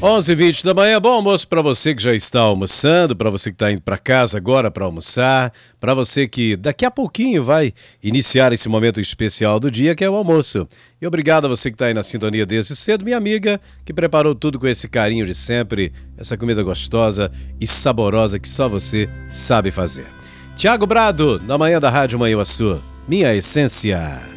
11h20 da manhã, bom almoço para você que já está almoçando, para você que está indo para casa agora para almoçar, para você que daqui a pouquinho vai iniciar esse momento especial do dia que é o almoço. E obrigado a você que está aí na sintonia desde cedo, minha amiga, que preparou tudo com esse carinho de sempre, essa comida gostosa e saborosa que só você sabe fazer. Tiago Brado, na manhã da Rádio Manhuaçu, minha essência.